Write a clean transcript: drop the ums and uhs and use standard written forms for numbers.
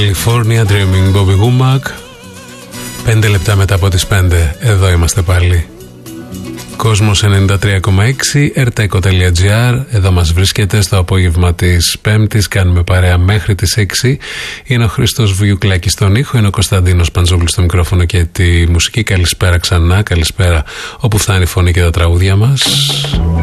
California Dreaming, Bobby Womack. 5 λεπτά μετά από τις 5, εδώ είμαστε πάλι. Κόσμος 93,6, ertaiko.gr. Εδώ μας βρίσκεται στο απόγευμα της Πέμπτης. Κάνουμε παρέα μέχρι τις 6. Είναι ο Χρήστος Βιουκλάκης στον ήχο, είναι ο Κωνσταντίνος Παντζόγλου στο μικρόφωνο και τη μουσική. Καλησπέρα ξανά, καλησπέρα όπου φτάνει η φωνή και τα τραγούδια μας.